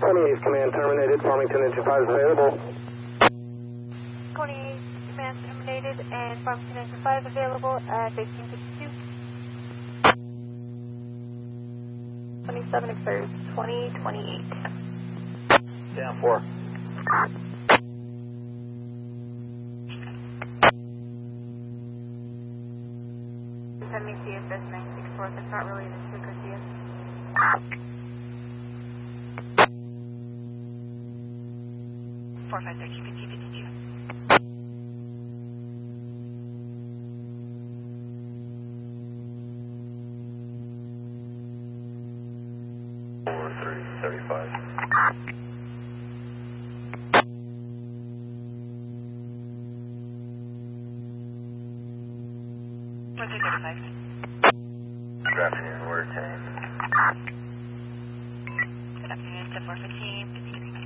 28 command terminated, Farmington engine 5 is available. 28 command terminated and Farmington engine 5 available at 1852. 27 expires 2028. Down 4. Send me CSS 964, that's not really the speaker CS. Four, 5, 13, 15, 52. 35. 35. Good afternoon, we're 10. Good afternoon, it's 415, 53.